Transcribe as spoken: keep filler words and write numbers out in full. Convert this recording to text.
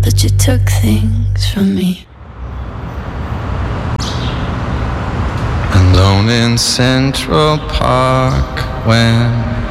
but you took things from me. Alone in Central Park when